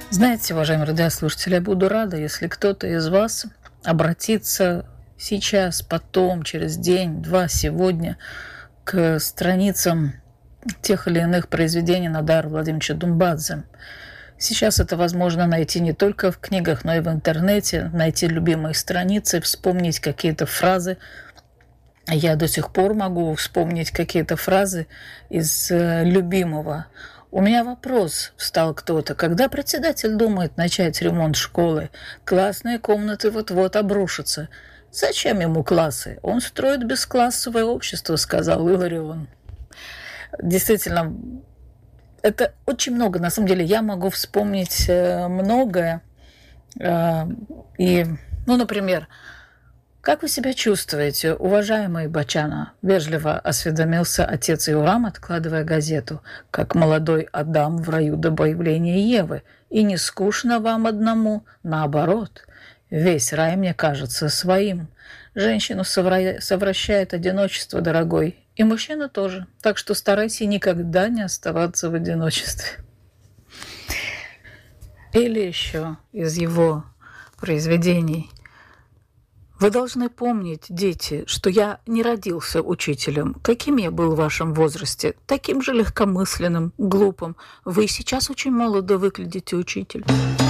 Знаете, уважаемые радиослушатели, я буду рада, если кто-то из вас обратится сейчас, потом, через день, два, сегодня к страницам тех или иных произведений Надара Владимировича Думбадзе. Сейчас это возможно найти не только в книгах, но и в интернете, найти любимые страницы, вспомнить какие-то фразы. Я до сих пор могу вспомнить какие-то фразы из любимого. У меня вопрос, встал кто-то. Когда председатель думает начать ремонт школы, классные комнаты вот-вот обрушатся. Зачем ему классы? Он строит бесклассовое общество, сказал Иларион. Действительно, это очень много. На самом деле я могу вспомнить многое. Например, «Как вы себя чувствуете, уважаемый Бачана?» – вежливо осведомился отец Иорам, откладывая газету. «Как молодой Адам в раю до появления Евы. И не скучно вам одному? Наоборот. Весь рай мне кажется своим. Женщину совращает одиночество, дорогой. И мужчина тоже. Так что старайся никогда не оставаться в одиночестве». Или еще из его произведений. «Вы должны помнить, дети, что я не родился учителем. Каким я был в вашем возрасте? Таким же легкомысленным, глупым. Вы и сейчас очень молодо выглядите, учитель».